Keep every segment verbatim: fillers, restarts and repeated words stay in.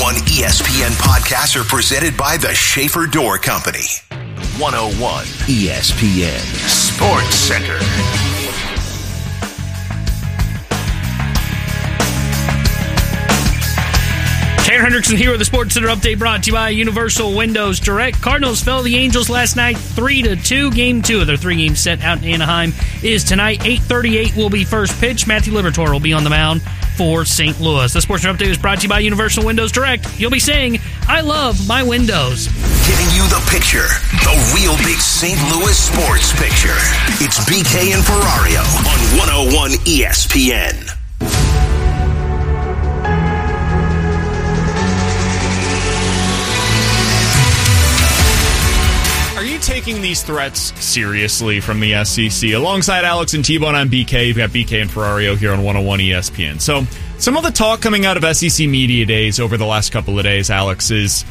one E S P N podcasts are presented by the Schaefer Door Company. one oh one E S P N Sports Center. Tanner Hendrickson here with the Sports Center update brought to you by Universal Windows Direct. Cardinals fell to the Angels last night three to two. Game two of their three-game set out in Anaheim is tonight. eight thirty-eight will be first pitch. Matthew Liberatore will be on the mound for Saint Louis. The Sports Center update is brought to you by Universal Windows Direct. You'll be saying, I love my windows. Giving you the picture, the real big Saint Louis sports picture. It's B K and Ferrario on one oh one E S P N. Taking these threats seriously from the S E C. Alongside Alex and T-Bone, I'm B K. You've got B K and Ferrario here on one oh one E S P N. So, some of the talk coming out of S E C media days over the last couple of days, Alex, is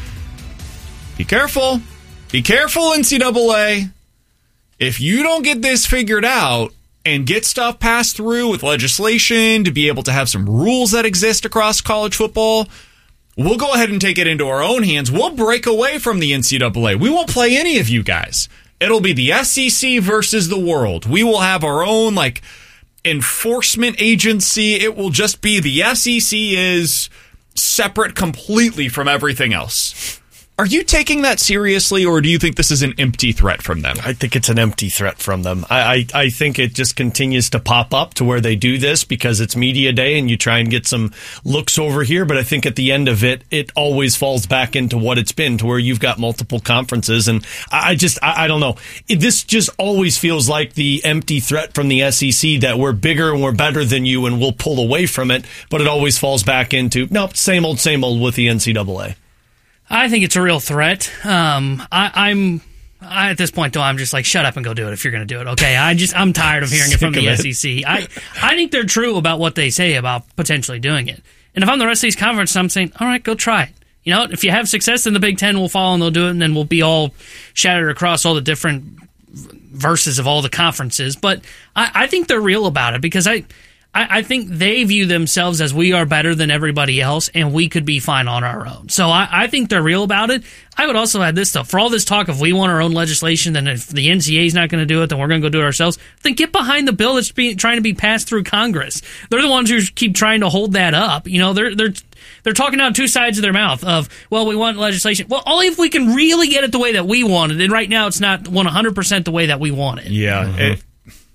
be careful. Be careful, N C double A. If you don't get this figured out and get stuff passed through with legislation to be able to have some rules that exist across college football, we'll go ahead and take it into our own hands. We'll break away from the N C double A. We won't play any of you guys. It'll be the S E C versus the world. We will have our own, like, enforcement agency. It will just be the S E C is separate completely from everything else. Are you taking that seriously, or do you think this is an empty threat from them? I think it's an empty threat from them. I, I, I think it just continues to pop up to where they do this because it's media day and you try and get some looks over here. But I think at the end of it, it always falls back into what it's been, to where you've got multiple conferences. And I just, I, I don't know. It, this just always feels like the empty threat from the S E C that we're bigger and we're better than you and we'll pull away from it. But it always falls back into, nope, same old, same old with the N C double A. I think it's a real threat. Um, I, I'm I, at this point, though, I'm just like, shut up and go do it if you're going to do it. Okay, I just I'm tired of hearing it from the S E C. I I think they're true about what they say about potentially doing it. And if I'm the rest of these conferences, I'm saying, all right, go try it. You know, if you have success, then the Big Ten will follow and they'll do it, and then we'll be all shattered across all the different verses of all the conferences. But I, I think they're real about it because I. I think they view themselves as we are better than everybody else, and we could be fine on our own. So I, I think they're real about it. I would also add this stuff. For all this talk of we want our own legislation, then if the N C A A is not going to do it, then we're going to go do it ourselves, then get behind the bill that's being, trying to be passed through Congress. They're the ones who keep trying to hold that up. You know, they're they're they're talking out two sides of their mouth of, well, we want legislation. Well, only if we can really get it the way that we want it, and right now it's not one hundred percent the way that we want it. Yeah, mm-hmm. it,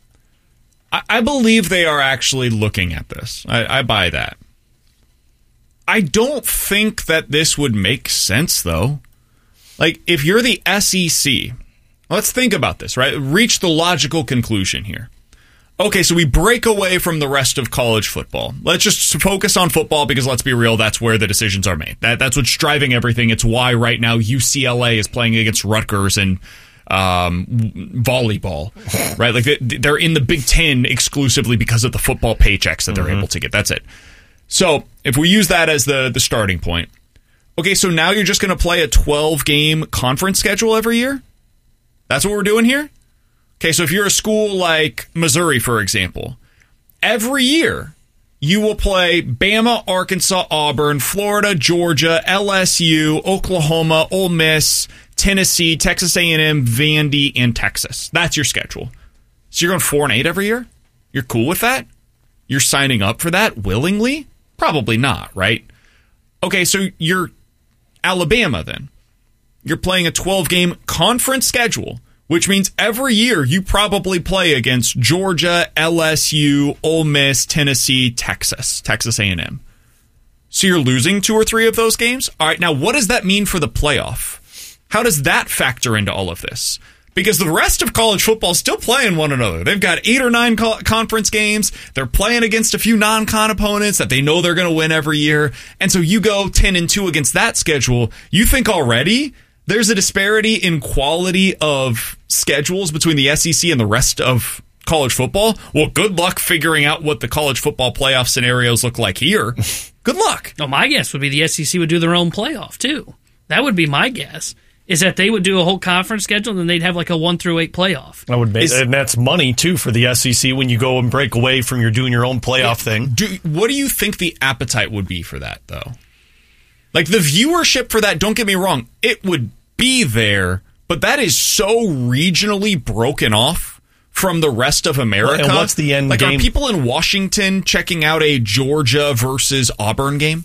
I believe they are actually looking at this. I, I buy that. I don't think that this would make sense, though. Like, if you're the S E C, let's think about this, right? Reach the logical conclusion here. Okay, so we break away from the rest of college football. Let's just focus on football because, let's be real, that's where the decisions are made. That, that's what's driving everything. It's why right now U C L A is playing against Rutgers and Um, volleyball, right? Like they're in the Big Ten exclusively because of the football paychecks that they're mm-hmm. able to get. That's it. So if we use that as the, the starting point, okay, so now you're just going to play a twelve-game conference schedule every year? That's what we're doing here? Okay, so if you're a school like Missouri, for example, every year you will play Bama, Arkansas, Auburn, Florida, Georgia, L S U, Oklahoma, Ole Miss, Tennessee, Texas A and M, Vandy, and Texas. That's your schedule. So you're going four and eight every year? You're cool with that? You're signing up for that willingly? Probably not, right? Okay, so you're Alabama then. You're playing a twelve-game conference schedule, which means every year you probably play against Georgia, L S U, Ole Miss, Tennessee, Texas, Texas A and M. So you're losing two or three of those games? All right, now what does that mean for the playoff? How does that factor into all of this? Because the rest of college football is still playing one another. They've got eight or nine co- conference games. They're playing against a few non-con opponents that they know they're going to win every year. And so you go ten and two against that schedule. You think already there's a disparity in quality of schedules between the S E C and the rest of college football? Well, good luck figuring out what the college football playoff scenarios look like here. Good luck. No, my guess would be the S E C would do their own playoff, too. That would be my guess. Is that they would do a whole conference schedule and then they'd have like a one through eight playoff. That would be, is, and that's money too for the S E C when you go and break away from your doing your own playoff thing. Do, what do you think the appetite would be for that, though? Like, the viewership for that, don't get me wrong, it would be there, but that is so regionally broken off from the rest of America. Well, and what's the end like, game? Are people in Washington checking out a Georgia versus Auburn game?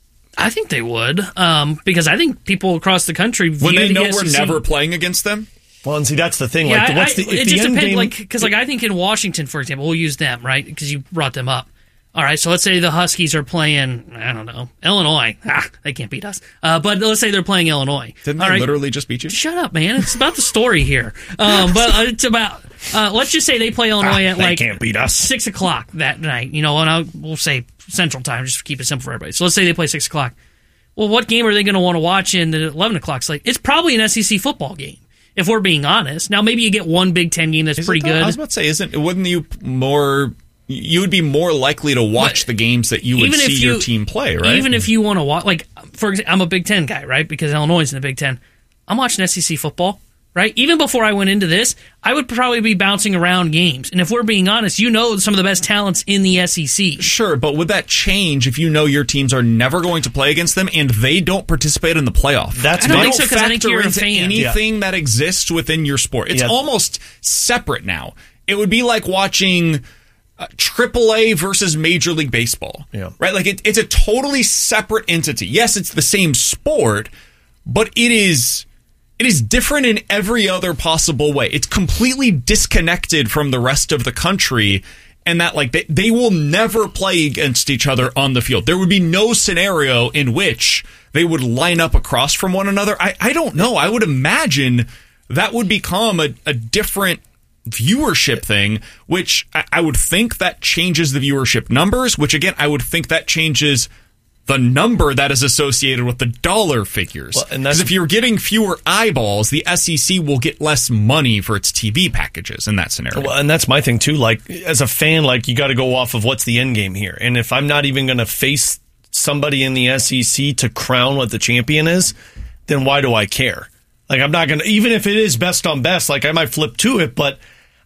I think they would, um, because I think people across the country view when they the know S E C. we're never playing against them. Well, and see, that's the thing. Yeah, like, what's I, the, if it the just end depends. game, Like, because like I think in Washington, for example, we'll use them, right? Because you brought them up. All right, so let's say the Huskies are playing, I don't know, Illinois. Ah, they can't beat us. Uh, but let's say they're playing Illinois. Didn't All they right. literally just beat you? Shut up, man. It's about the story here. Um, but uh, it's about, uh, let's just say they play Illinois Ah, at they like can't beat us. six o'clock that night. You know, and I'll, we'll say Central Time, just to keep it simple for everybody. So let's say they play six o'clock. Well, what game are they going to want to watch in the eleven o'clock slate? It's probably an S E C football game, if we're being honest. Now, maybe you get one Big Ten game that's Is pretty it though? good. I was about to say, isn't wouldn't you more? You would be more likely to watch But the games that you would even see if your you- team play, right? Even if you want to watch, like, for example, I'm a Big Ten guy, right? Because Illinois is in the Big Ten. I'm watching S E C football, right? Even before I went into this, I would probably be bouncing around games. And if we're being honest, you know some of the best talents in the S E C. Sure, but would that change if you know your teams are never going to play against them and they don't participate in the playoff? That's I don't my- think so, 'cause I think factor you're a into fan. anything that exists within your sport. It's Yeah. almost separate now. It would be like watching uh, triple A versus Major League Baseball, Yeah. right? Like it, it's a totally separate entity. Yes, it's the same sport, but it is it is different in every other possible way. It's completely disconnected from the rest of the country. And that, like, they, they will never play against each other on the field. There would be no scenario in which they would line up across from one another. I, I don't know. I would imagine that would become a, a different viewership thing, which I, I would think that changes the viewership numbers, which, again, I would think that changes the number that is associated with the dollar figures. Well, and that's- Because if you're getting fewer eyeballs, the S E C will get less money for its T V packages in that scenario. Well, and that's my thing too. Like, as a fan, like, you got to go off of what's the end game here. And if I'm not even going to face somebody in the S E C to crown what the champion is, then why do I care? Like, I'm not going to, even if it is best on best, like, I might flip to it, but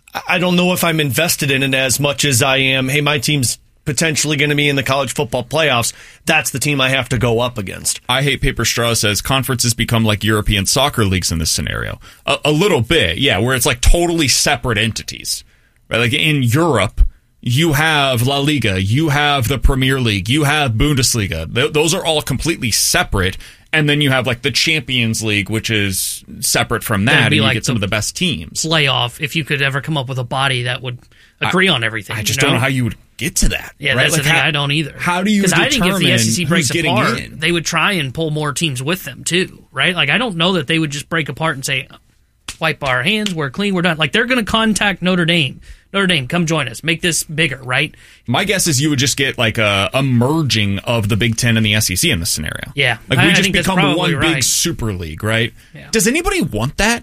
I don't know if I'm invested in it as much as I am, hey, my team's potentially going to be in the college football playoffs. That's the team I have to go up against. I Hate Paper Straw says conferences become like European soccer leagues in this scenario. A, a little bit, yeah, where it's like totally separate entities. Right? Like in Europe, you have La Liga, you have the Premier League, you have Bundesliga. Th- those are all completely separate. And then you have like the Champions League, which is separate from that, That'd and be you like get some the- of the best teams. Playoff, if you could ever come up with a body that would agree on everything. I just you know? don't know how you would get to that. Yeah, right? that's Like the thing. how- I don't either. How do you Because I think if the S E C determine breaks who's getting apart, in? they would try and pull more teams with them too, right? Like I don't know that they would just break apart and say, "Wipe our hands, we're clean, we're done." Like they're going to contact Notre Dame. Notre Dame, come join us. Make this bigger, right? My guess is you would just get like a, a merging of the Big Ten and the S E C in this scenario. Yeah, like I- we I just think that's become probably one big right. super league, right? Yeah. Does anybody want that?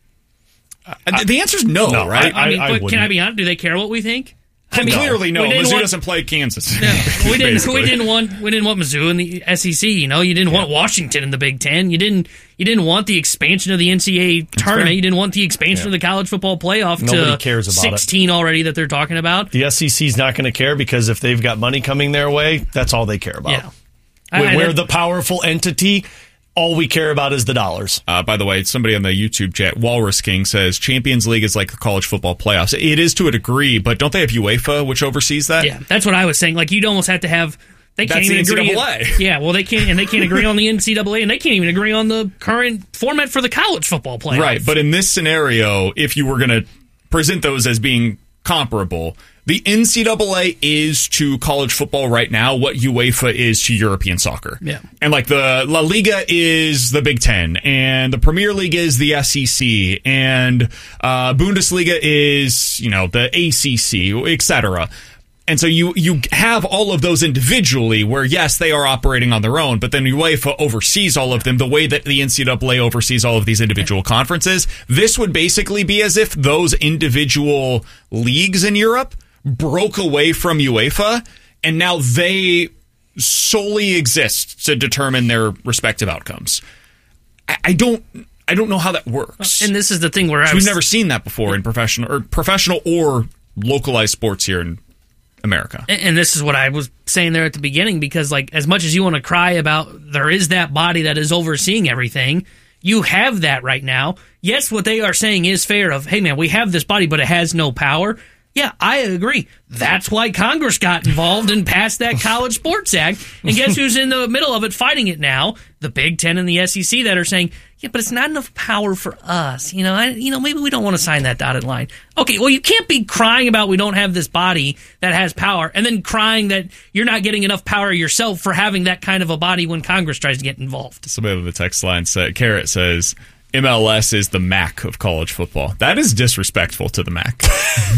Uh, the answer is no, no, right? I, mean, I but can wouldn't. I be honest? Do they care what we think? I mean, Clearly, no. we didn't Mizzou want- doesn't play Kansas. No, we didn't. Basically. We didn't want. We didn't want Mizzou in the S E C. You know, you didn't want Washington in the Big Ten. You didn't. You didn't want the expansion of the N C double A tournament. fair. You didn't want the expansion of the college football playoff Nobody to cares about it. sixteen already that they're talking about. The S E C's not going to care because if they've got money coming their way, that's all they care about. Yeah, We're, I- I- we're the powerful entity. All we care about is the dollars. Uh, by the way, somebody on the YouTube chat, Walrus King, says Champions League is like the college football playoffs. It is to a degree, but don't they have UEFA, which oversees that? Yeah, that's what I was saying. Like you'd almost have to have. They can't That's the even agree. N C double A. Yeah, well, they can't, and they can't agree on the N C double A, and they can't even agree on the current format for the college football playoff. Right, but in this scenario, if you were going to present those as being comparable, the N C double A is to college football right now what UEFA is to European soccer. Yeah. And like the La Liga is the Big Ten, and the Premier League is the S E C, and uh, Bundesliga is, you know, the A C C, et cetera. And so you you have all of those individually where, yes, they are operating on their own, but then UEFA oversees all of them the way that the N C double A oversees all of these individual conferences. This would basically be as if those individual leagues in Europe broke away from UEFA, and now they solely exist to determine their respective outcomes. I, I don't I don't know how that works. And this is the thing where I was, We've never seen that before in professional or professional or localized sports here in America. And, and this is what I was saying there at the beginning, because like as much as you want to cry about there is that body that is overseeing everything, you have that right now. Yes, what they are saying is fair of, hey man, we have this body, but it has no power. Yeah, I agree. That's why Congress got involved and passed that College Sports Act. And guess who's in the middle of it fighting it now? The Big Ten and the S E C that are saying, yeah, but it's not enough power for us. You know, I, you know, maybe we don't want to sign that dotted line. Okay, well, you can't be crying about we don't have this body that has power and then crying that you're not getting enough power yourself for having that kind of a body when Congress tries to get involved. Somebody on the text line said, Carrot says, M L S is the M A C of college football. That is disrespectful to the M A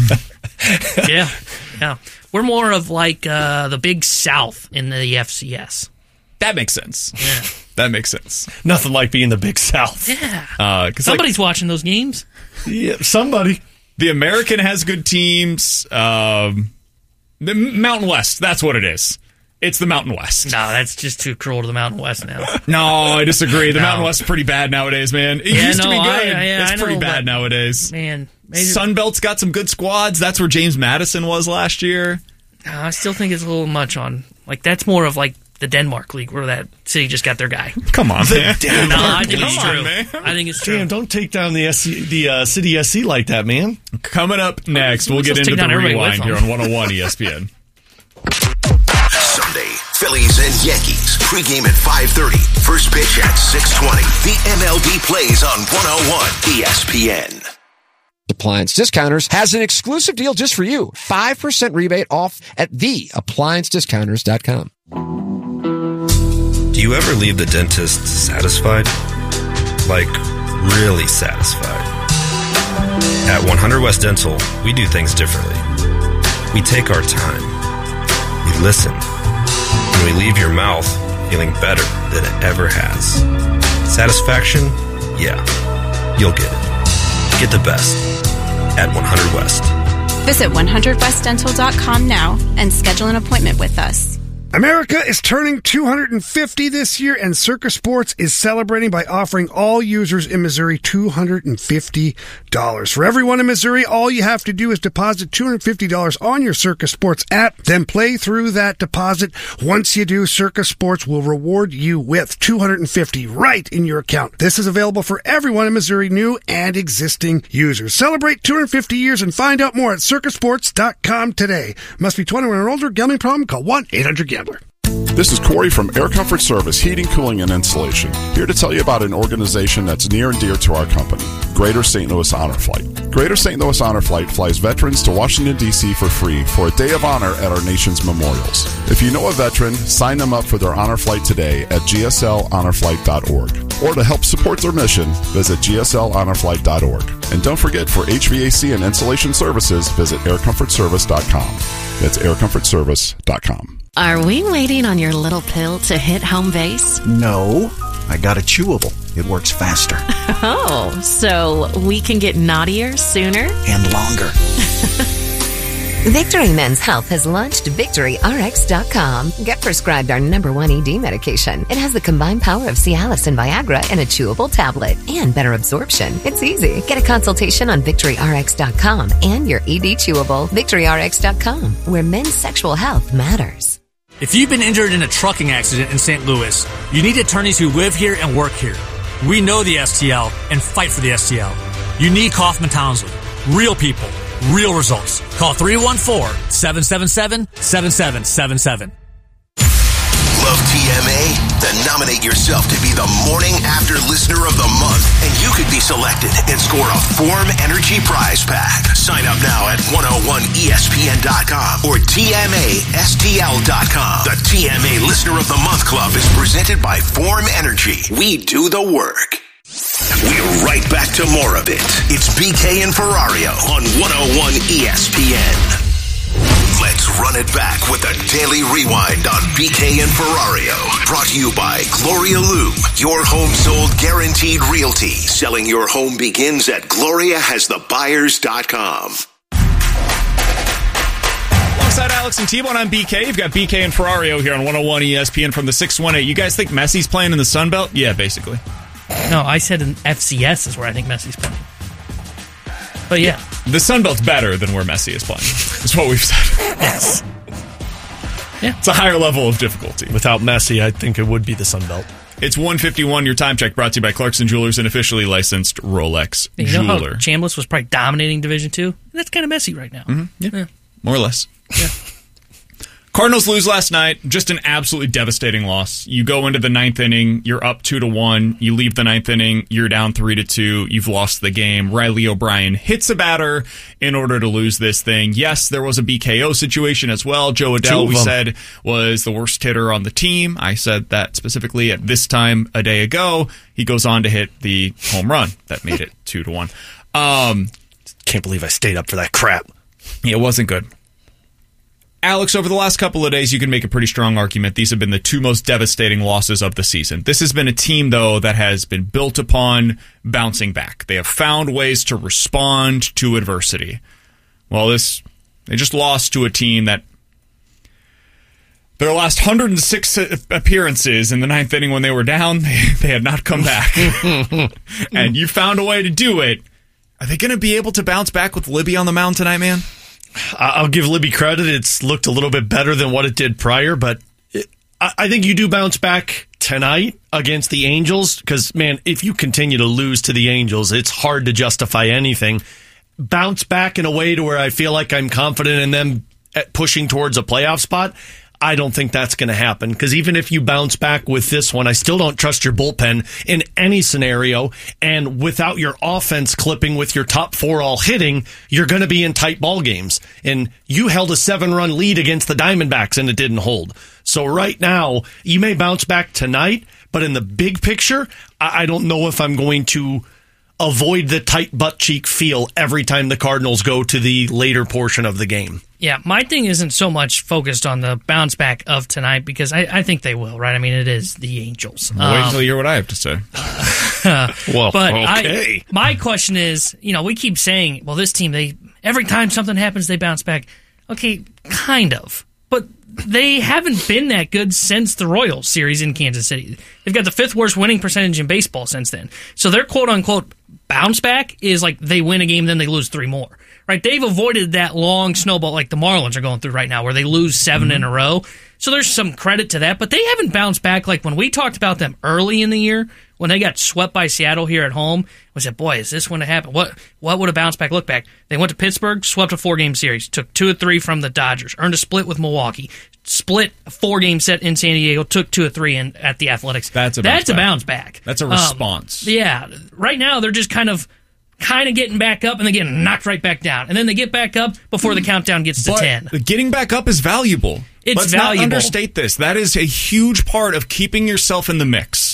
C. yeah, yeah. We're more of like uh, the Big South in the F C S. That makes sense. Yeah. That makes sense. Nothing like being the Big South. Yeah. Uh, Somebody's like, watching those games. Yeah, somebody. The American has good teams. Um, the Mountain West, that's what it is. It's the Mountain West. No, that's just too cruel to the Mountain West now. No, I disagree. The no. Mountain West is pretty bad nowadays, man. It yeah, used no, to be good. I, yeah, it's I know, pretty bad nowadays. Man, maybe, Sunbelt's got some good squads. That's where James Madison was last year. No, I still think it's a little much on. Like, that's more of like the Denmark League where that city just got their guy. Come on, man. No, I think Come it's on, true. Man. I think it's true. Damn, don't take down the S C, the uh, city S C like that, man. Coming up next, we'll get Let's into take the down rewind here on one oh one E S P N. Sunday, Phillies and Yankees. Pregame at five thirty. First pitch at six twenty. The M L B plays on one oh one E S P N. Appliance Discounters has an exclusive deal just for you. five percent rebate off at the appliance discounters dot com. Do you ever leave the dentist satisfied? Like, really satisfied? At one hundred West Dental, we do things differently. We take our time. We listen. And we leave your mouth feeling better than it ever has. Satisfaction? Yeah. You'll get it. Get the best at one hundred West. Visit one hundred west dental dot com now and schedule an appointment with us. America is turning two hundred fifty this year, and Circa Sports is celebrating by offering all users in Missouri two hundred fifty dollars. For everyone in Missouri, all you have to do is deposit two hundred fifty dollars on your Circa Sports app, then play through that deposit. Once you do, Circa Sports will reward you with two hundred fifty dollars right in your account. This is available for everyone in Missouri, new and existing users. Celebrate two hundred fifty years and find out more at circa sports dot com today. Must be twenty-one or older. Gambling problem? Call one eight hundred gambler. This is Corey from Air Comfort Service Heating, Cooling, and Insulation, here to tell you about an organization that's near and dear to our company, Greater Saint Louis Honor Flight. Greater Saint Louis Honor Flight flies veterans to Washington, D C for free for a day of honor at our nation's memorials. If you know a veteran, sign them up for their honor flight today at g s l honor flight dot org. Or to help support their mission, visit g s l honor flight dot org. And don't forget, for H V A C and insulation services, visit air comfort service dot com. That's air comfort service dot com. Are we waiting on your little pill to hit home base? No, I got a chewable. It works faster. Oh, so we can get naughtier sooner? And longer. Victory Men's Health has launched Victory R X dot com. Get prescribed our number one E D medication. It has the combined power of Cialis and Viagra in a chewable tablet and better absorption. It's easy. Get a consultation on Victory R X dot com and your E D chewable. Victory R X dot com, where men's sexual health matters. If you've been injured in a trucking accident in Saint Louis, you need attorneys who live here and work here. We know the S T L and fight for the S T L. You need Kaufman Townsley. Real people. Real results. Call three one four, seven seven seven, seven seven seven seven. Love T M A? Then nominate yourself to be the Morning After Listener of the Month, and you could be selected and score a Form Energy prize pack. Sign up now at one oh one E S P N dot com or T M A S T L dot com. The T M A Listener of the Month Club is presented by Form Energy. We do the work. We're right back to more of it. It's B K and Ferrario on one oh one E S P N. Let's run it back with a daily rewind on B K and Ferrario. Brought to you by Gloria Lou, your home sold guaranteed realty. Selling your home begins at gloria has the buyers dot com. Alongside Alex and T-Bone on B K, you've got B K and Ferrario here on one oh one E S P N from the six one eight. You guys think Messi's playing in the Sun Belt? Yeah, basically. No, I said in F C S is where I think Messi's playing. But yeah. The Sun Belt's better than where Messi is playing. That's what we've said. Yes. Yeah. It's a higher level of difficulty. Without Messi, I think it would be the Sun Belt. It's one fifty-one. Your time check brought to you by Clarkson Jewelers, an officially licensed Rolex you jeweler. know how Chambliss was probably dominating Division Two? That's kind of messy right now. Mm-hmm. Yeah. yeah, more or less. Yeah. Cardinals lose last night. Just an absolutely devastating loss. You go into the ninth inning, you're up two to one. You leave the ninth inning, you're down three to two. You've lost the game. Riley O'Brien hits a batter in order to lose this thing. Yes, there was a B K O situation as well. Joe Adell, we said, was the worst hitter on the team. I said that specifically at this time a day ago. He goes on to hit the home run that made it two to one. Um, Can't believe I stayed up for that crap. Yeah, it wasn't good. Alex, over the last couple of days, you can make a pretty strong argument. These have been the two most devastating losses of the season. This has been a team, though, that has been built upon bouncing back. They have found ways to respond to adversity. Well, this, they just lost to a team that their last one hundred six appearances in the ninth inning when they were down, they, they had not come back. And you found a way to do it. Are they going to be able to bounce back with Libby on the mound tonight, man? I'll give Libby credit. It's looked a little bit better than what it did prior, but it, I think you do bounce back tonight against the Angels because, man, if you continue to lose to the Angels, it's hard to justify anything. Bounce back in a way to where I feel like I'm confident in them at pushing towards a playoff spot. I don't think that's going to happen because even if you bounce back with this one, I still don't trust your bullpen in any scenario. And without your offense clipping with your top four all hitting, you're going to be in tight ball games. And you held a seven-run lead against the Diamondbacks and it didn't hold. So right now, you may bounce back tonight, but in the big picture, I don't know if I'm going to avoid the tight butt cheek feel every time the Cardinals go to the later portion of the game. Yeah, my thing isn't so much focused on the bounce back of tonight because I, I think they will, right? I mean, it is the Angels. Wait until um, you hear what I have to say. uh, well, but okay. I, my question is, you know, we keep saying, well, this team, they every time something happens, they bounce back. Okay, kind of. But they haven't been that good since the Royals series in Kansas City. They've got the fifth worst winning percentage in baseball since then. So their quote-unquote bounce back is like they win a game, then they lose three more. Right, they've avoided that long snowball like the Marlins are going through right now where they lose seven mm-hmm. in a row. So there's some credit to that, but they haven't bounced back like when we talked about them early in the year when they got swept by Seattle here at home. We said, boy, is this going to happen? What what would a bounce back look back? They went to Pittsburgh, swept a four-game series, took two or three from the Dodgers, earned a split with Milwaukee, split a four-game set in San Diego, took two or three in, at the Athletics. That's a bounce That's back. a bounce back. That's a response. Um, yeah. Right now, they're just kind of kind of getting back up and then getting knocked right back down. And then they get back up before the countdown gets to but ten. Getting back up is valuable. It's Let's valuable. not understate this. That is a huge part of keeping yourself in the mix.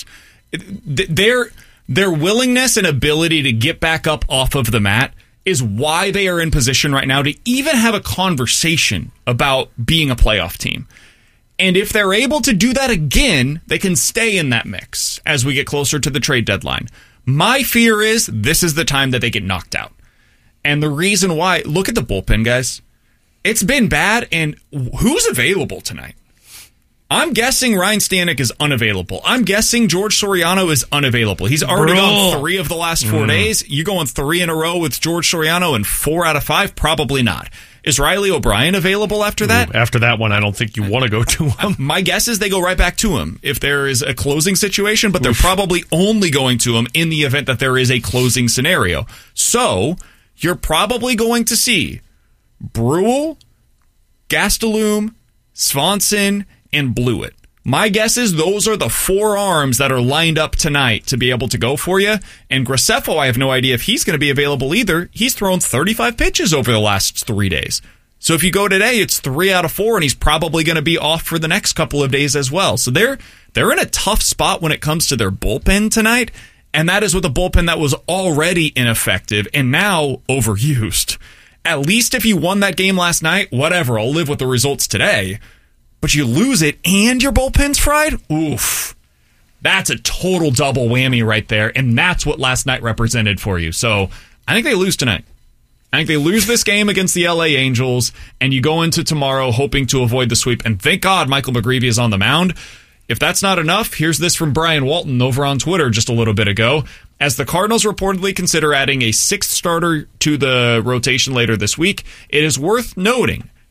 Their, their willingness and ability to get back up off of the mat is why they are in position right now to even have a conversation about being a playoff team. And if they're able to do that again, they can stay in that mix as we get closer to the trade deadline. My fear is this is the time that they get knocked out. And the reason why, look at the bullpen, guys. It's been bad, and who's available tonight? I'm guessing Ryan Stanek is unavailable. I'm guessing George Soriano is unavailable. He's already Bro. gone three of the last four mm. days. You going three in a row with George Soriano and four out of five? Probably not. Is Riley O'Brien available after that? Ooh, after that one, I don't think you want to go to him. My guess is they go right back to him if there is a closing situation, but they're Oof. probably only going to him in the event that there is a closing scenario. So you're probably going to see Brewell, Gastelum, Swanson, and Blewett. My guess is those are the four arms that are lined up tonight to be able to go for you. And Graceffo, I have no idea if he's going to be available either. He's thrown thirty-five pitches over the last three days. So if you go today, it's three out of four, and he's probably going to be off for the next couple of days as well. So they're they're in a tough spot when it comes to their bullpen tonight, and that is with a bullpen that was already ineffective and now overused. At least if you won that game last night, whatever, I'll live with the results today. But you lose it and your bullpen's fried? Oof. That's a total double whammy right there, and that's what last night represented for you. So I think they lose tonight. I think they lose this game against the L A Angels, and you go into tomorrow hoping to avoid the sweep. And thank God Michael McGreevy is on the mound. If that's not enough, here's this from Brian Walton over on Twitter just a little bit ago. As the Cardinals reportedly consider adding a sixth starter to the rotation later this week, it is worth noting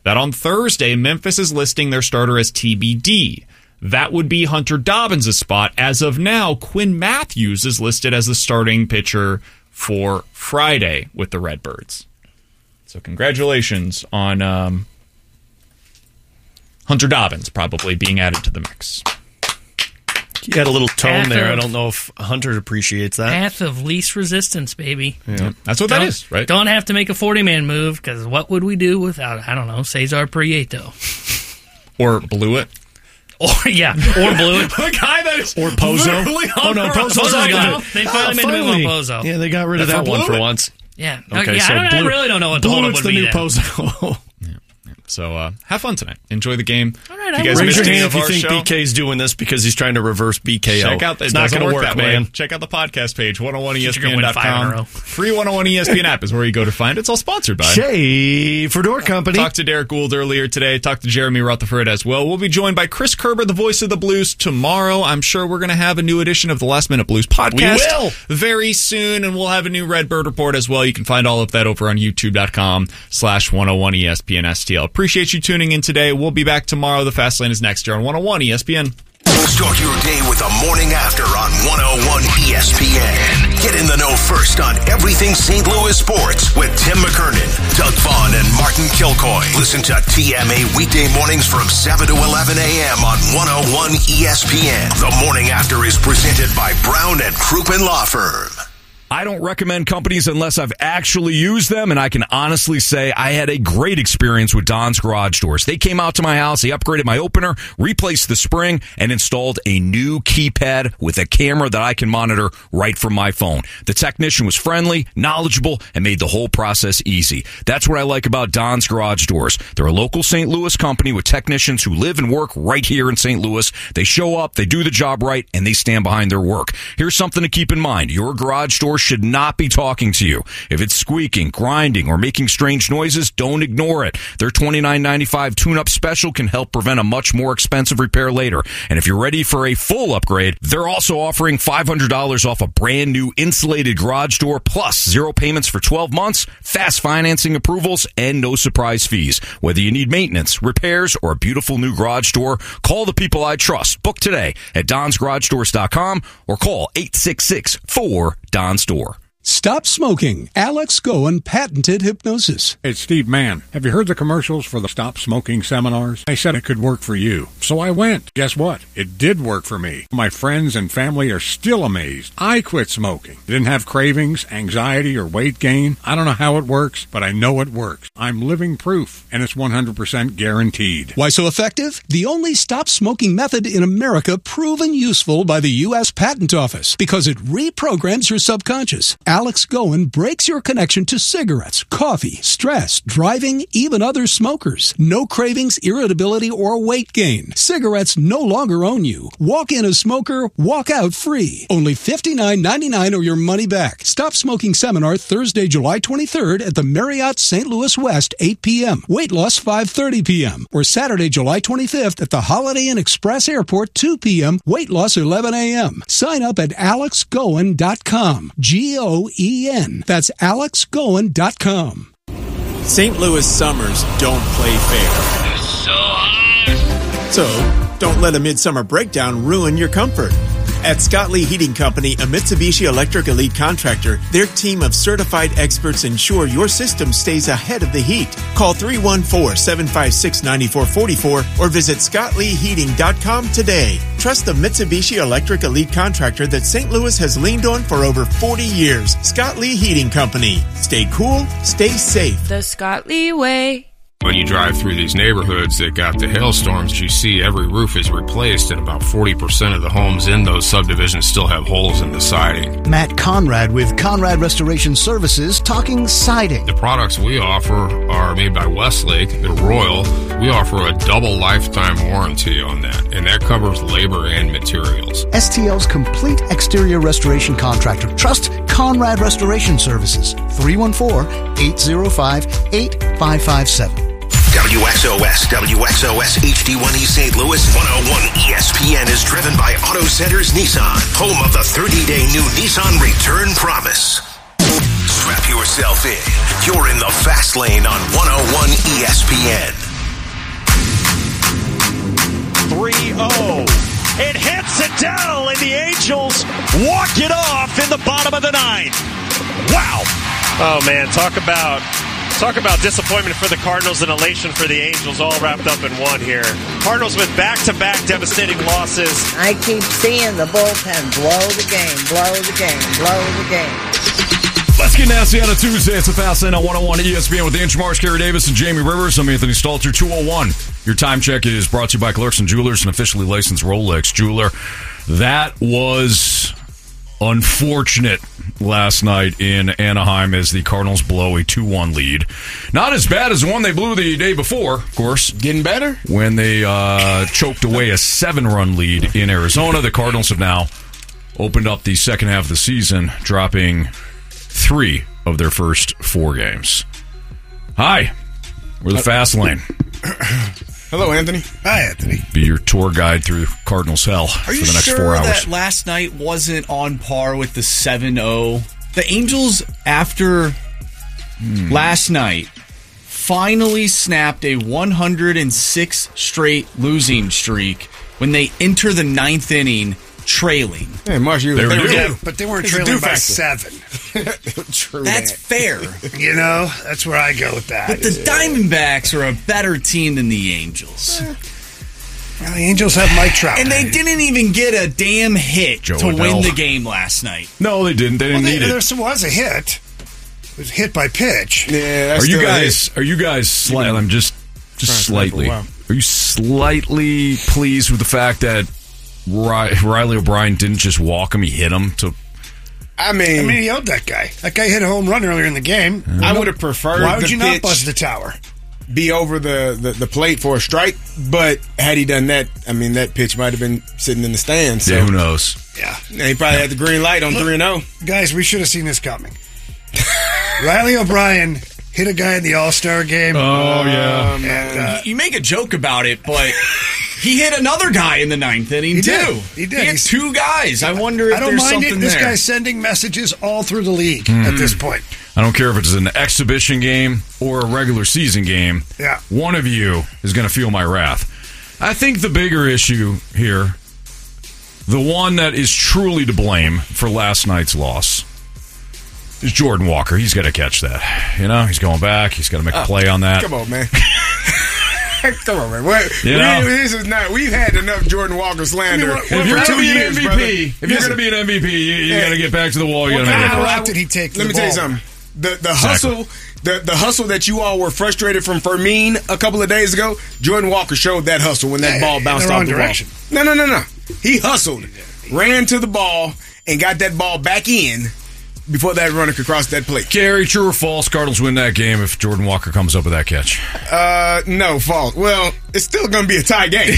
that on Thursday, Memphis is listing their starter as T B D. That would be Hunter Dobbins' spot. As of now, Quinn Matthews is listed as the starting pitcher for Friday with the Redbirds. So congratulations on um, Hunter Dobbins probably being added to the mix. You had a little tone Path there. of- I don't know if Hunter appreciates that. Path of least resistance, baby. Yeah. That's what Don't- that is, right? Don't have to make a forty-man move, because what would we do without, I don't know, Cesar Prieto? Or blew it. Or, yeah, or blew it. The guy that is Or Pozo. literally Oh, no, on the Pozo's roster. Pozo's got gone. it. They finally Oh, made a move on finally. Pozo. Yeah, they got rid of That's that for one Blue for It? once. Yeah. Okay, yeah, so I, don't, I Blue- really don't know what the Blue holdup It's would the be new then. Pozo. So uh, have fun tonight. Enjoy the game. All right, if I you guys will. Raise missed your any hand of if you our think show, B K's doing this because he's trying to reverse B K O. check out the, it's it not doesn't going to work, work, that man. way. Check out the podcast page, one oh one E S P You're N gonna dot win five in a row. com. Free one oh one E S P N app is where you go to find it. It's all sponsored by Schaefer Door Company. Talked to Derek Gould earlier today. Talked to Jeremy Rutherford as well. We'll be joined by Chris Kerber, the voice of the Blues, tomorrow. I'm sure we're going to have a new edition of the Last Minute Blues podcast We will. very soon, and we'll have a new Redbird report as well. You can find all of that over on youtube.com slash 101 ESPN STL. Appreciate you tuning in today. We'll be back tomorrow. The Fast Lane is next year on one oh one E S P N. Start your day with the morning after on one oh one E S P N. Get in the know first on everything Saint Louis sports with Tim McKernan, Doug Vaughn, and Martin Kilcoy. Listen to T M A weekday mornings from seven to eleven a.m. on one oh one E S P N. The morning after is presented by Brown and Crouppen Law Firm. I don't recommend companies unless I've actually used them, and I can honestly say I had a great experience with Don's Garage Doors. They came out to my house, they upgraded my opener, replaced the spring, and installed a new keypad with a camera that I can monitor right from my phone. The technician was friendly, knowledgeable, and made the whole process easy. That's what I like about Don's Garage Doors. They're a local Saint Louis company with technicians who live and work right here in Saint Louis. They show up, they do the job right, and they stand behind their work. Here's something to keep in mind. Your garage door should not be talking to you. If it's squeaking, grinding, or making strange noises, don't ignore it. Their twenty-nine ninety-five tune-up special can help prevent a much more expensive repair later. And if you're ready for a full upgrade, they're also offering five hundred dollars off a brand new insulated garage door, plus zero payments for twelve months, fast financing approvals, and no surprise fees. Whether you need maintenance, repairs, or a beautiful new garage door, call the people I trust. Book today at dons garage doors dot com or call eight six six, four, D O N S door. Stop smoking. Alex Goen patented hypnosis. It's Steve Mann. Have you heard the commercials for the Stop Smoking seminars? I said it could work for you. So I went. Guess what? It did work for me. My friends and family are still amazed. I quit smoking. Didn't have cravings, anxiety, or weight gain. I don't know how it works, but I know it works. I'm living proof, and it's one hundred percent guaranteed. Why so effective? The only stop smoking method in America proven useful by the U S Patent Office because it reprograms your subconscious. Alex Goen breaks your connection to cigarettes, coffee, stress, driving, even other smokers. No cravings, irritability, or weight gain. Cigarettes no longer own you. Walk in a smoker, walk out free. Only fifty-nine ninety-nine or your money back. Stop Smoking Seminar Thursday, July twenty-third at the Marriott Saint Louis West, eight p.m. Weight loss, five thirty p.m. Or Saturday, July twenty-fifth at the Holiday Inn Express Airport, two p.m. Weight loss, eleven a.m. Sign up at alex goen dot com. G O E N. That's alex goen dot com. Saint Louis summers don't play fair. It's so hot. So, don't let a midsummer breakdown ruin your comfort. At Scott Lee Heating Company, a Mitsubishi Electric Elite contractor, their team of certified experts ensure your system stays ahead of the heat. Call three one four, seven five six, nine four four four or visit scott lee heating dot com today. Trust the Mitsubishi Electric Elite contractor that Saint Louis has leaned on for over forty years. Scott Lee Heating Company. Stay cool, stay safe. The Scott Lee way. When you drive through these neighborhoods that got the hailstorms, you see every roof is replaced, and about forty percent of the homes in those subdivisions still have holes in the siding. Matt Conrad with Conrad Restoration Services talking siding. The products we offer are made by Westlake. They're Royal. We offer a double lifetime warranty on that, and that covers labor and materials. S T L's complete exterior restoration contractor. Trust Conrad Restoration Services. three one four, eight zero five, eight five five seven. W X O S, W X O S H D one E Saint Louis, one oh one E S P N is driven by Auto Centers Nissan, home of the thirty-day new Nissan Return Promise. Strap yourself in. You're in the fast lane on one oh one E S P N. three oh. It hits Adele, and the Angels walk it off in the bottom of the ninth. Wow. Oh, man, talk about talk about disappointment for the Cardinals and elation for the Angels, all wrapped up in one here. Cardinals with back-to-back devastating losses. I keep seeing the bullpen blow the game, blow the game, blow the game. Let's get nasty on a Tuesday. It's a Fast Lane on one oh one E S P N with Andrew Marsh, Kerry Davis, and Jamie Rivers. I'm Anthony Stalter, two oh one. Your time check is brought to you by Clarkson Jewelers, an officially licensed Rolex jeweler. That was unfortunate last night in Anaheim as the Cardinals blow a two one lead. Not as bad as the one they blew the day before, of course. Getting better? When they uh, choked away a seven-run lead in Arizona. The Cardinals have now opened up the second half of the season, dropping three of their first four games. Hi, we're the Fast Lane. Hello, Anthony. Hi, Anthony. Be your tour guide through Cardinals hell for the next sure four hours. That last night wasn't on par with the seven oh? The Angels, after hmm. last night, finally snapped a one hundred six straight losing streak when they enter the ninth inning trailing. Hey, Marsh, you they were were due. due, but they weren't trailing by seven. True. That's that. fair. You know, that's where I go with that. But the Diamondbacks are a better team than the Angels. Well, the Angels have Mike Trout. And they didn't even get a damn hit Joe to Adele. win the game last night. No, they didn't. They didn't well, they, need it. There was a hit. It was hit by pitch. Yeah, that's are you still guys? Are you guys slightly? I'm just, just slightly. Are you slightly pleased with the fact that Riley O'Brien didn't just walk him; he hit him to. I mean, I mean, he owed that guy. That guy hit a home run earlier in the game. I would have preferred. Why would the you not pitch buzz the tower? Be over the, the, the plate for a strike, but had he done that, I mean, that pitch might have been sitting in the stands. So. Yeah, who knows? Yeah, he probably had the green light on three and zero. Guys, we should have seen this coming. Riley O'Brien hit a guy in the All-Star game. Oh, yeah. Um, and, uh, you make a joke about it, but he hit another guy in the ninth inning, he too. Did. He did. He hit He's, two guys. I wonder if I don't there's mind something it. This there. guy's sending messages all through the league Mm. at this point. I don't care if it's an exhibition game or a regular season game. Yeah. One of you is going to feel my wrath. I think the bigger issue here, the one that is truly to blame for last night's loss, is Jordan Walker. He's got to catch that. You know, he's going back. He's got to make a play on that. Come on, man. Come on, man. What, You know? we, this is not. We've had enough Jordan Walker slander. I mean, what- for If you're two going to be an years, M V P, brother. if you're Listen, going to be an M V P, you, you Hey. got to get back to the wall. You What got to kind make of a route route did he take to Let the me tell you ball? something. The the Exactly. hustle, the the hustle that you all were frustrated from Fermin a couple of days ago. Jordan Walker showed that hustle when that Yeah, ball in bounced the off wrong the direction. wall. No, no, no, no. He hustled, ran to the ball, and got that ball back in before that runner could cross that plate. Carry, true or false, Cardinals win that game if Jordan Walker comes up with that catch. Uh, no, false. Well, it's still going to be a tie game.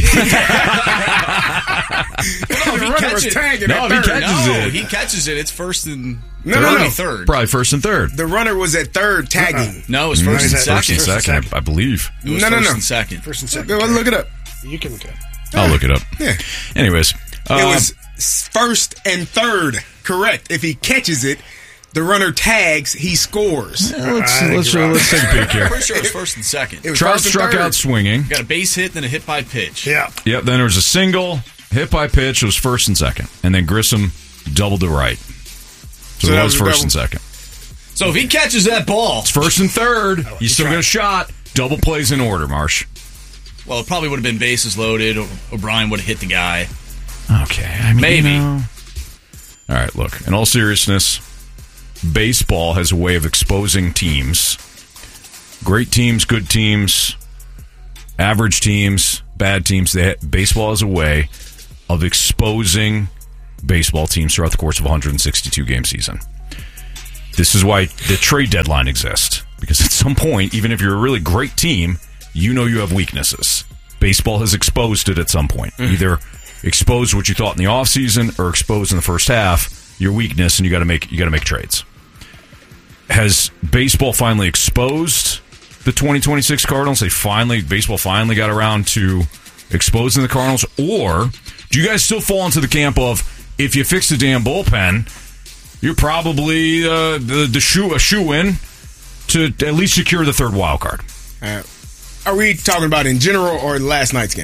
No, the he runner was catches- tagging No, at he third. catches no, it. he catches it. It's first and No, no, no. third. Probably first and third. The runner was at third tagging. No, it's Mm, first and he's at second. First and First and second, second. I, I believe. It was No, no, first no. and second. First and second. Go look it up. You can look it up. I'll look it up. Yeah. Anyways. It uh, was first and third. Correct. If he catches it, the runner tags, he scores. let's, let's, think you're let's take a peek here. Pretty sure it was first and second. It was Trout first and struck third. out swinging. Got a base hit, then a hit by pitch. Yeah. Yep, then there was a single, hit by pitch, it was first and second. And then Grissom doubled to right. So, So it that was was a first double. and second. So if he catches that ball, It's first and third. Oh, You still got a shot. Double plays in order, Marsh. well, it probably would have been bases loaded. O- O'Brien would have hit the guy. Okay. I mean, Maybe. you know. All right, look. In all seriousness, baseball has a way of exposing teams. Great teams, good teams, average teams, bad teams. They, baseball has a way of exposing baseball teams throughout the course of a one hundred sixty-two game season. This is why the trade deadline exists. Because at some point, even if you're a really great team, you know you have weaknesses. Baseball has exposed it at some point. Mm-hmm. Either exposed what you thought in the offseason or exposed in the first half your weakness, and you got to make you got to make trades. Has baseball finally exposed the twenty twenty-six Cardinals? They finally baseball finally got around to exposing the Cardinals, or do you guys still fall into the camp of if you fix the damn bullpen, you're probably uh, the the shoe a shoe in to at least secure the third wild card? Uh, are we talking about in general or last night's game?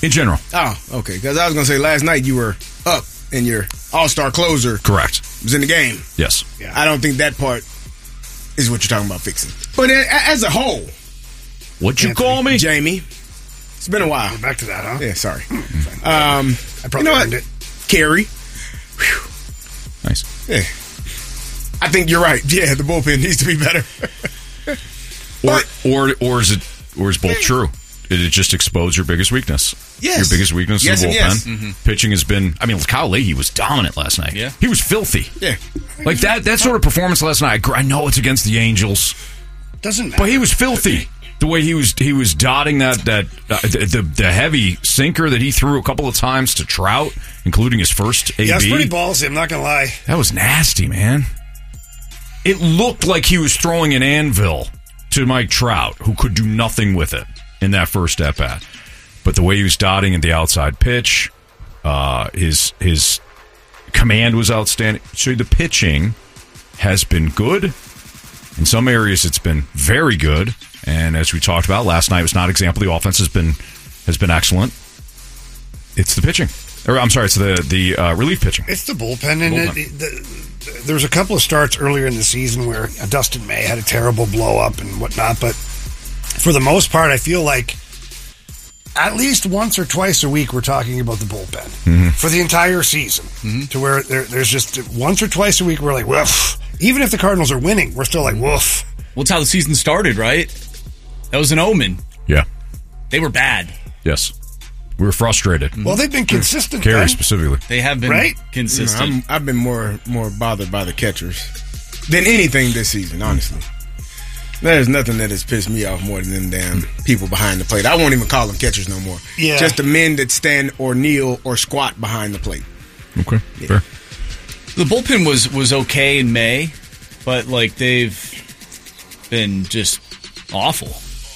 In general. Oh, okay. Because I was going to say last night you were up and your all-star closer Correct. was in the game. Yes. Yeah, I don't think that part is what you're talking about fixing. But as a whole. What'd you Anthony, call me? Jamie. It's been a while. We're back to that, huh? Yeah, sorry. Um, I probably you know earned what? it. Carey. Nice. Yeah. I think you're right. Yeah, the bullpen needs to be better. Or, or, or is it, or is both true? Did it just expose your biggest weakness? Yes. Your biggest weakness Yes is and the yes. bullpen. Mhm. Pitching has been, I mean, Kyle Leahy was dominant last night. Yeah. He was filthy. Yeah. Like that, that sort of performance last night. I gr- I know it's against the Angels. Doesn't matter. But he was filthy. The way he was, he was dotting that that uh, the, the the heavy sinker that he threw a couple of times to Trout, including his first A B. Yeah, it's pretty ballsy, I'm not going to lie. That was nasty, man. It looked like he was throwing an anvil to Mike Trout, who could do nothing with it in that first at bat. But the way he was dotting at the outside pitch, uh, his his command was outstanding. So the pitching has been good. In some areas, it's been very good. And as we talked about last night, was not an example. The offense has been has been excellent. It's the pitching. Or, I'm sorry, it's the the uh, relief pitching. It's the bullpen, and Bullpen. It, the, there was a couple of starts earlier in the season where Dustin May had a terrible blow up and whatnot, but for the most part, I feel like at least once or twice a week we're talking about the bullpen Mm-hmm. for the entire season, Mm-hmm. to where there, there's just once or twice a week we're like, woof. Even if the Cardinals are winning, we're still like, woof. Well, it's how the season started, right? That was an omen. Yeah. They were bad. Yes. We were frustrated. Well, they've been consistent. Carey Ben. specifically. They have been Right? consistent. You know, I'm, I've been more more bothered by the catchers than anything this season, honestly. There's nothing that has pissed me off more than them damn people behind the plate. I won't even call them catchers no more. Yeah. Just the men that stand or kneel or squat behind the plate. Okay, fair. The bullpen was was okay in May, but like they've been just awful.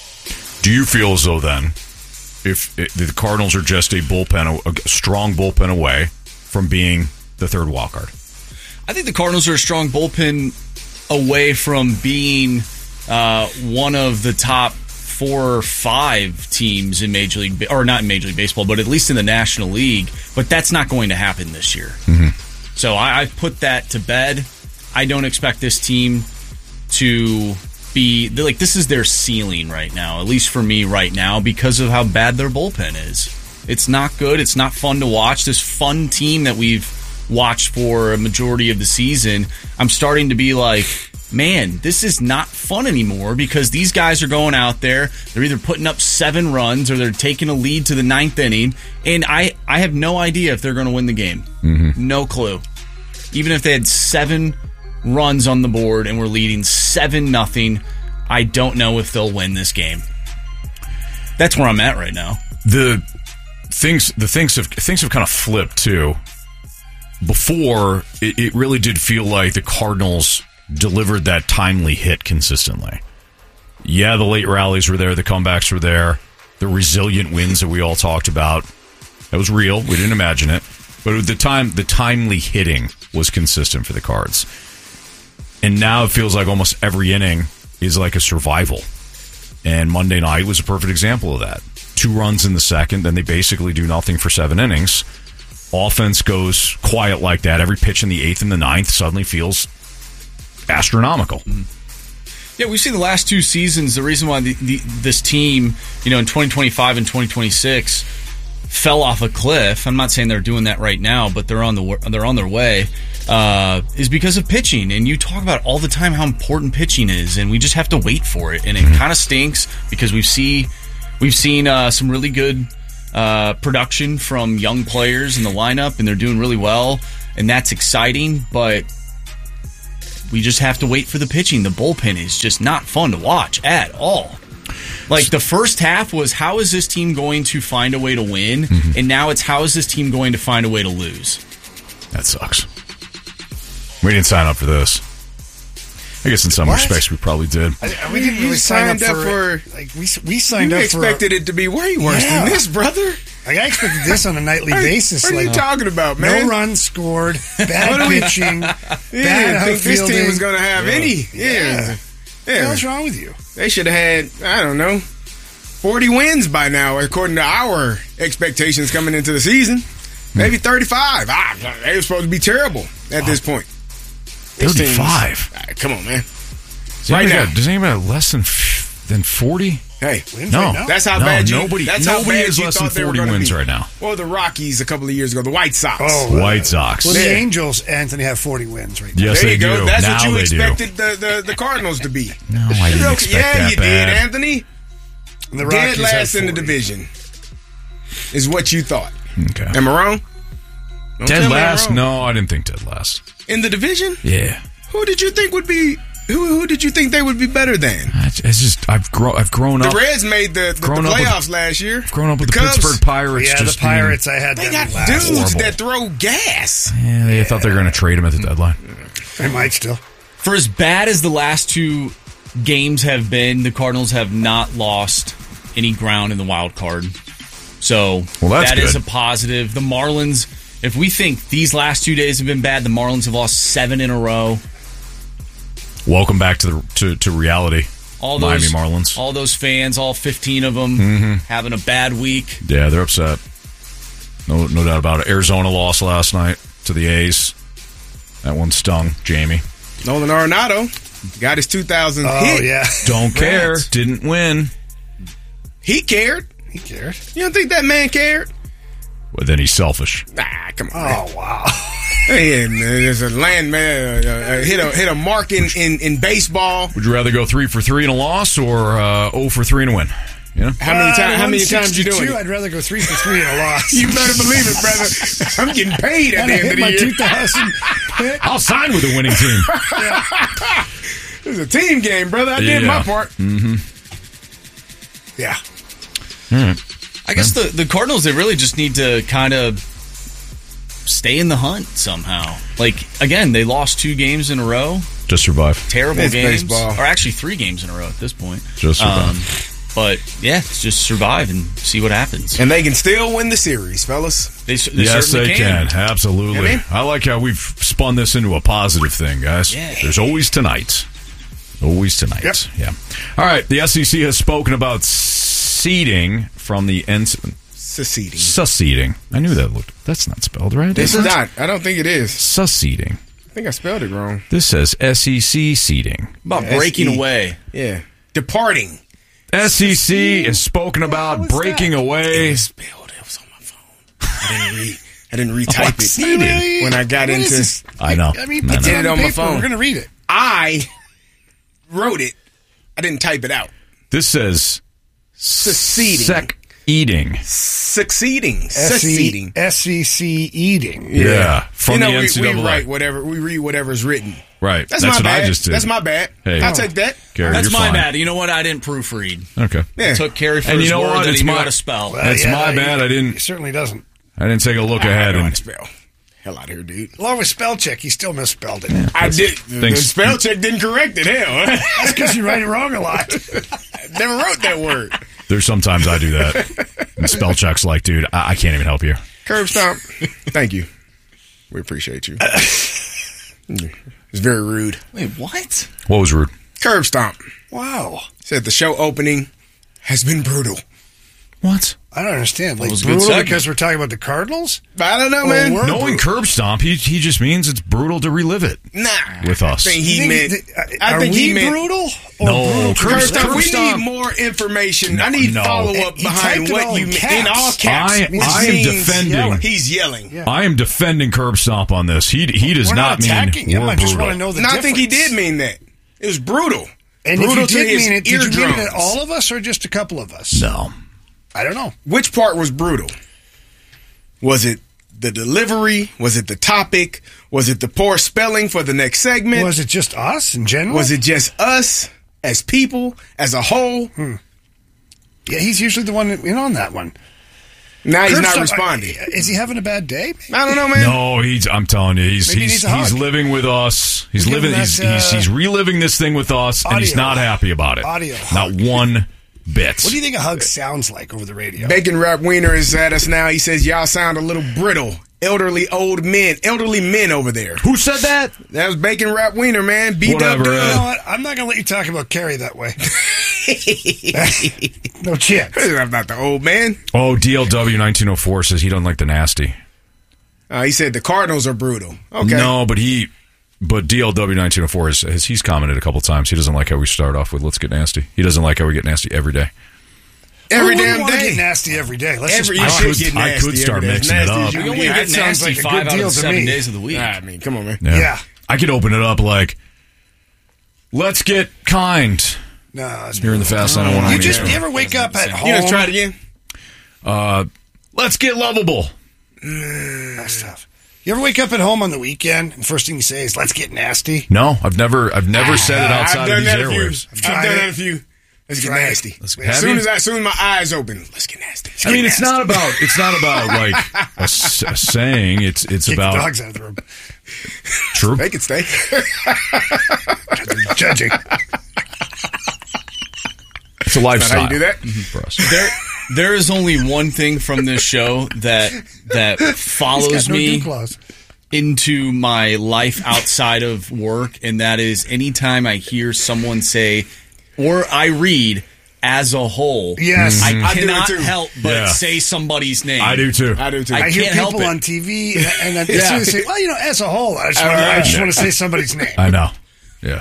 Do you feel as though then, if it, the Cardinals are just a bullpen, a strong bullpen away from being the third wild card? I think the Cardinals are a strong bullpen away from being uh, one of the top four or five teams in Major League, or not in Major League Baseball, but at least in the National League. But that's not going to happen this year. Mm-hmm. So I, I've put that to bed. I don't expect this team to be like this is their ceiling right now, at least for me right now, because of how bad their bullpen is. It's not good. It's not fun to watch. This fun team that we've watched for a majority of the season, I'm starting to be like, man, this is not fun anymore because these guys are going out there. They're either putting up seven runs or they're taking a lead to the ninth inning, and I, I have no idea if they're going to win the game. Mm-hmm. No clue. Even if they had seven runs on the board and we're leading seven nothing, I don't know if they'll win this game. That's where I'm at right now. The things, the things have things have kind of flipped too. Before, it, it really did feel like the Cardinals delivered that timely hit consistently. Yeah, the late rallies were there, the comebacks were there, the resilient wins that we all talked about. That was real. We didn't imagine it. But at the time, the timely hitting was consistent for the Cards. And now it feels like almost every inning is like a survival. And Monday night was a perfect example of that. Two runs in the second, then they basically do nothing for seven innings. Offense goes quiet like that. Every pitch in the eighth and the ninth suddenly feels astronomical. Yeah, we've seen the last two seasons. The reason why the, the, this team, you know, in twenty twenty-five and twenty twenty-six fell off a cliff. I'm not saying they're doing that right now, but they're on the they're on their way. Uh, is because of pitching, and you talk about all the time how important pitching is, and we just have to wait for it, and it mm-hmm. kind of stinks because we've see we've seen uh, some really good uh, production from young players in the lineup, and they're doing really well, and that's exciting, but we just have to wait for the pitching. The bullpen is just not fun to watch at all. Like, the first half was, how is this team going to find a way to win? Mm-hmm. And now it's, how is this team going to find a way to lose? That sucks. We didn't sign up for this. I guess in some what? respects we probably did. I, we didn't really sign up for, for like we we signed you up expected for, it to be way worse yeah. than this, brother. Like, I expected this on a nightly what basis. What are like, you talking about, man? No runs scored, bad pitching, yeah, bad I think this team was going to have yeah. any. Yeah. Yeah. yeah. What's wrong with you? They should have had, I don't know, forty wins by now, according to our expectations coming into the season. Maybe thirty-five. Ah, they were supposed to be terrible at this point. thirty-five? Ah, come on, man. Does Right anybody now. got- does anybody have less than than forty? Hey, no, that's how no, bad you. nobody. That's how nobody bad is you less thought than they were forty gonna wins be. right now. Well, the Rockies a couple of years ago, the White Sox. Oh, White Sox. Well, the Yeah. Angels, Anthony, have forty wins right now. Yes, there they you go. do. That's Now what you they do. expected the, the, the Cardinals to be. No, I didn't Okay, expect yeah, that you bad. did, Anthony. And the Dead Rockies last have in the forty. division is what you thought. Okay. Am I wrong? Don't tell Dead me I'm last? wrong. No, I didn't think dead last. In the division? Yeah. Who did you think would be? Who, who did you think they would be better than? It's it's just I've grown I've grown The up. Reds made the, the, the Grown up with- playoffs last year. grown up with the, Cubs, Pittsburgh Pirates. Yeah, the just being- Pirates, I had They them got last. dudes Horrible. that throw gas. Yeah, they thought they were going to trade him at the deadline. They might still. For as bad as the last two games have been, the Cardinals have not lost any ground in the wild card. So Well, that's that is good. a positive. The Marlins, if we think these last two days have been bad, the Marlins have lost seven in a row. Welcome back to the to, to reality. All Miami those, Marlins. all those fans, all fifteen of them, Mhm. having a bad week. Yeah, they're upset. No, no doubt about it. Arizona lost last night to the A's. That one stung, Jamie. Nolan Arenado got his two thousand Oh, hit. yeah. Don't care. Rats. Didn't win. He cared. He cared. You don't think that man cared? But then he's selfish. Nah, come on. man. Oh, wow. Hey, man, there's a landman uh, uh, hit a hit a mark in, in, in baseball. Would you rather go three for three in a loss or uh, zero for three in a win? Yeah. How many Uh, times? How many times you doing? one sixty-two, I'd rather go three for three in a loss. You better believe it, brother. I'm getting paid at And the I end hit of the my year. two thousand hit. I'll sign with a winning team. It's a team game, brother. I did Yeah. my part. Mm-hmm. Yeah. All right. I guess the, the Cardinals, they really just need to kind of stay in the hunt somehow. Like, again, they lost two games in a row. Just survive. Terrible It's games. baseball. Or actually three games in a row at this point. Just survive. Um, but, yeah, it's just survive and see what happens. And they can still win the series, fellas. They, they Yes, certainly they can. Absolutely. You know what I like how we've spun this into a positive thing, guys. Yeah. There's always tonight. Always tonight. Yep. Yeah. All right. The S E C has spoken about seeding from the N C Seceding. Succeeding. I knew that looked. That's not spelled right. It's is it? not. I don't think it is. Succeeding. I think I spelled it wrong. This says S E C seeding. About Yeah, breaking S E. away. Yeah. Departing. S E C has spoken about was breaking that? away. It was spelled. It was on my phone. I didn't read. I didn't retype Oh, it seeding. when I got What into. is this? I know. I mean, I put know. it Did it on my paper. phone. We're going to read it. I wrote it. I didn't type it out. This says Seceding. sec eating. Succeeding. Succeeding. S E C eating. Yeah. From you know, the we, N C we double A. write whatever. We read whatever's written. Right. That's, That's my what bad. I just did. That's my bad. Hey. I'll take that. Gary, That's you're my fine. bad. You know what? I didn't proofread. Okay. Yeah. Took Carey for And his you know word what? that It's he knew my- how to spell. Well, That's yeah, my he- bad. I didn't. He certainly doesn't. I didn't take a look I ahead. know how And to spell. Hell out of here, dude. Along with spell check, he still misspelled it. I did. The Thanks. spell check didn't correct it. Hell, That's because you write it wrong a lot. I never wrote that word. there's sometimes I do that. And spell checks like, dude, I, I can't even help you. Curb stomp. Thank you. We appreciate you. It's very rude. Wait, what? What was rude? Curb stomp. Wow. Said the show opening has been brutal. What? I don't understand. Like was a good brutal segment. because we're talking about the Cardinals? I don't know, Oh, man. we're- Knowing curb stomp, he he just means it's brutal to relive it Nah. with us. I think he You meant. think that- I are think we he meant. brutal? Or No, brutal curb Curb to stomp. curb We stomp. need more information. No, I need no. follow up He behind typed it what all you in mean. caps. In all caps. I- which I am means defending- yelling. He's yelling. Yeah. I am defending curb stomp on this. He he does We're not, mean attacking him. we're I just brutal. want to know the No, I difference. think he did mean that. It was brutal. And brutal if you to did his mean it, did you mean it eardrums. at all of us or just a couple of us? No. I don't know. Which part was brutal? Was it the delivery? Was it the topic? Was it the poor spelling for the next segment? Was it just us in general? Was it just us as people, as a whole? Hmm. Yeah, he's usually the one in on that one. Now he's Curb not stomp, responding. uh, Is he having a bad day? I don't know, man. No, he's. I'm telling you, he's Maybe he he's needs a he's hug. living with us. He's Give him living. He's, that, he's uh, he's reliving this thing with us, and he's audio. not happy about it. Audio Not one bit. What do you think a hug sounds like over the radio? Bacon Rap Wiener is at us now. He says, y'all sound a little brittle. Elderly old men. Elderly men over there. Who said that? That was Bacon Rap Wiener, man. B Whatever, Dub Ed. You know Dub. what? I'm not going to let you talk about Kerry that way. No chance. I'm not the old man. Oh, D L W nineteen oh four says he doesn't like the nasty. Uh, he said the Cardinals are brutal. Okay. No, but he, but D L W nineteen oh four has, has he's commented a couple times. He doesn't like how we start off with "Let's get nasty." He doesn't like how we get nasty every day. Every Who damn wouldn't wanna day. get nasty every day. Let's Every, just you I should could- get I nasty could start every day. mixing As it nasty up. as you We can only be. get That sounds nasty like a five good out of deal the to seven me. days of the week. I mean, come on, man. Yeah. Yeah. I could open it up like, "Let's get kind." No, that's Here in the fast lane, I want to. You just you ever wake up at home? You just try it again? Uh, let's get lovable. That's tough. You ever wake up at home on the weekend and first thing you say is "Let's get nasty"? No, I've never, I've never said it outside I've of done these that a few. airwaves. I've tried done it. that a few. Let's get Tried it. nasty. Let's- As have soon you? as, I, as soon as my eyes open, let's get nasty. Let's I mean, get it's nasty. not about, it's not about like a, s- a saying. It's, it's Kick about the dogs out of the room. true. They can stay. Judging. It's a lifestyle. How you do that? For us. There, there is only one thing from this show that that He's follows got no me dew claws. into my life outside of work, and that is anytime I hear someone say, or I read, "as a whole," Yes. I I do it cannot too. help but Yeah. say somebody's name. I do too. I do too. I I hear can't help people it. on T V, and, and then as Yeah. soon as they say, "Well, you know, as a whole," I just want, I just want to say somebody's name. I know. Yeah.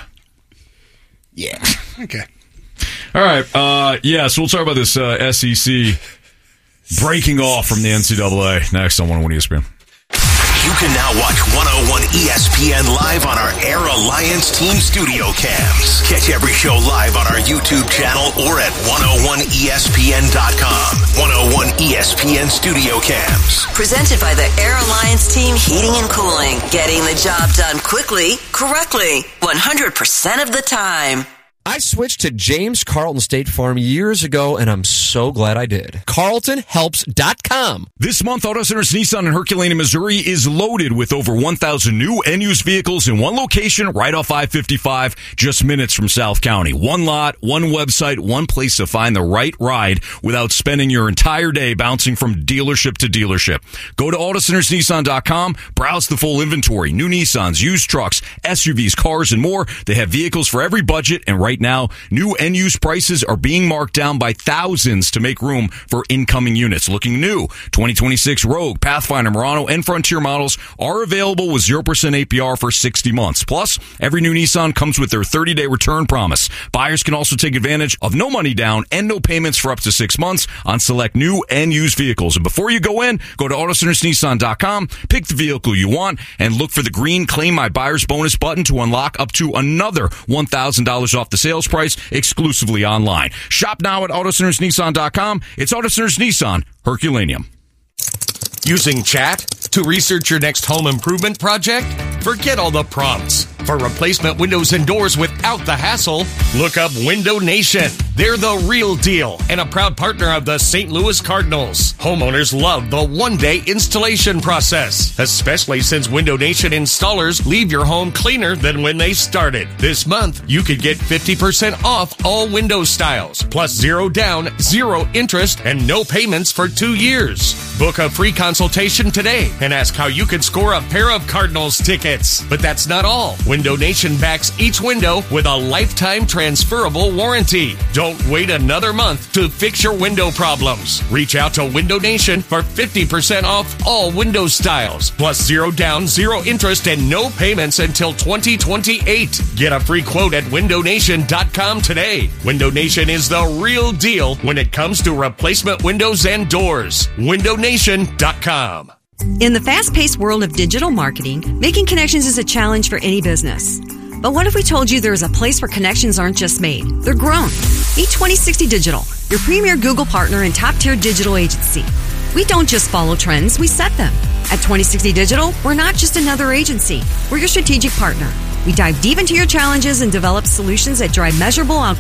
Yeah. Okay. All right. Uh, yeah. So we'll talk about this uh, S E C breaking off from the N C double A next on one oh one E S P N. You can now watch one oh one E S P N live on our Air Alliance Team Studio Cams. Catch every show live on our YouTube channel or at one oh one E S P N dot com. one oh one E S P N Studio Cams. Presented by the Air Alliance Team Heating and Cooling. Getting the job done quickly, correctly, one hundred percent of the time. I switched to James Carlton State Farm years ago, and I'm so glad I did. Carlton Helps dot com. This month, Auto Centers Nissan in Herculaneum, Missouri is loaded with over one thousand new and used vehicles in one location right off I fifty-five, just minutes from South County. One lot, one website, one place to find the right ride without spending your entire day bouncing from dealership to dealership. Go to Auto Centers Nissan dot com, browse the full inventory, new Nissans, used trucks, S U Vs, cars, and more. They have vehicles for every budget, and right now, new and used prices are being marked down by thousands to make room for incoming units. Looking new, twenty twenty-six Rogue, Pathfinder, Murano, and Frontier models are available with zero percent A P R for sixty months. Plus, every new Nissan comes with their thirty-day return promise. Buyers can also take advantage of no money down and no payments for up to six months on select new and used vehicles. And before you go in, go to Auto Centers Nissan dot com, pick the vehicle you want, and look for the green Claim My Buyer's Bonus button to unlock up to another one thousand dollars off the sales price exclusively online. Shop now at Auto Centers Nissan dot com. It's Auto Centers Nissan, Herculaneum. Using chat to research your next home improvement project? Forget all the prompts. For replacement windows and doors without the hassle, look up Window Nation. They're the real deal and a proud partner of the Saint Louis Cardinals. Homeowners love the one-day installation process, especially since Window Nation installers leave your home cleaner than when they started. This month, you could get fifty percent off all window styles, plus zero down, zero interest, and no payments for two years. Book a free consultation today and ask how you could score a pair of Cardinals tickets. But that's not all. Window Nation backs each window with a lifetime transferable warranty. Don't wait another month to fix your window problems. Reach out to Window Nation for fifty percent off all window styles, plus zero down, zero interest, and no payments until twenty twenty-eight. Get a free quote at Window Nation dot com today. Window Nation is the real deal when it comes to replacement windows and doors. Window Nation dot com. In the fast-paced world of digital marketing, making connections is a challenge for any business. But what if we told you there is a place where connections aren't just made, they're grown? Meet twenty sixty Digital, your premier Google partner and top-tier digital agency. We don't just follow trends, we set them. At twenty sixty Digital, we're not just another agency. We're your strategic partner. We dive deep into your challenges and develop solutions that drive measurable outcomes